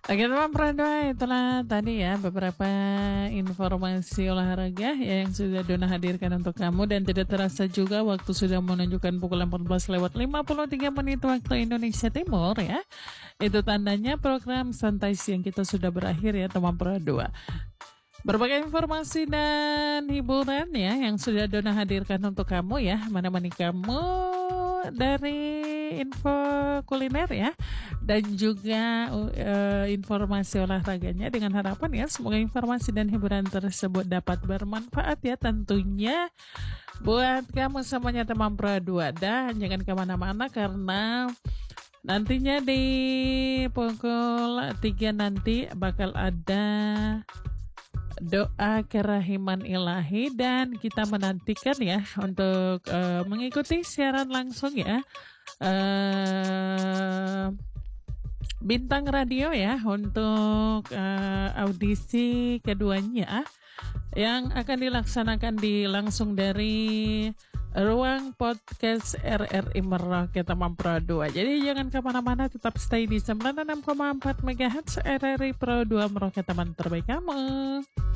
Oke teman Pradwa, itulah tadi ya beberapa informasi olahraga ya yang sudah Dona hadirkan untuk kamu dan tidak terasa juga waktu sudah menunjukkan pukul 14:53 waktu Indonesia Timur ya. Itu tandanya program santai siang kita sudah berakhir ya teman Pradwa. Berbagai informasi dan hiburan ya yang sudah Dona hadirkan untuk kamu ya. Mana-mana kamu dari info kuliner ya dan juga informasi olahraganya dengan harapan ya semoga informasi dan hiburan tersebut dapat bermanfaat ya tentunya buat kamu semuanya teman Pro 2 dan jangan kemana-mana karena nantinya di pukul 3 nanti bakal ada doa kerahiman ilahi dan kita menantikan ya untuk mengikuti siaran langsung ya bintang radio ya untuk audisi keduanya yang akan dilaksanakan langsung dari ruang podcast RRI Merauke teman Pro 2. Jadi jangan kemana-mana, tetap stay di 96,4 MHz RRI Pro 2 Merauke teman terbaik kamu.